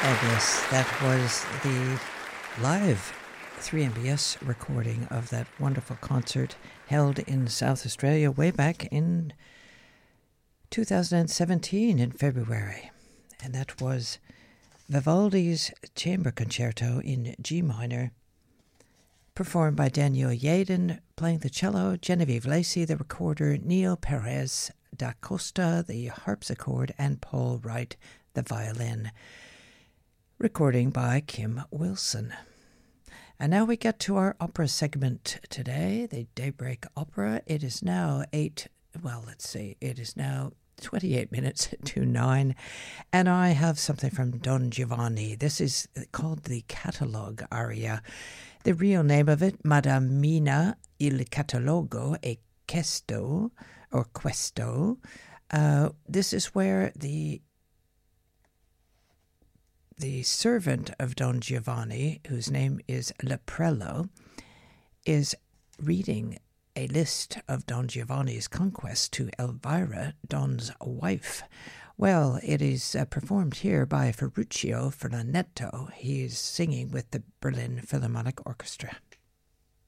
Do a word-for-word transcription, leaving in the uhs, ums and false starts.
Oh, yes, that was the live three M B S recording of that wonderful concert held in South Australia way back in two thousand seventeen in February. And that was Vivaldi's Chamber Concerto in G minor, performed by Daniel Yaden, playing the cello, Genevieve Lacey, the recorder, Neil Perez da Costa, the harpsichord, and Paul Wright, the violin. Recording by Kim Wilson. And now we get to our opera segment today, the Daybreak Opera. It is now eight, well, let's see, it is now twenty-eight minutes to nine, and I have something from Don Giovanni. This is called the Catalogue aria. The real name of it, Madame Mina il Catalogo e Questo, or Questo. Uh, this is where the The servant of Don Giovanni, whose name is Leprello, is reading a list of Don Giovanni's conquests to Elvira, Don's wife. Well, it is uh, performed here by Ferruccio Fernandetto. He is singing with the Berlin Philharmonic Orchestra.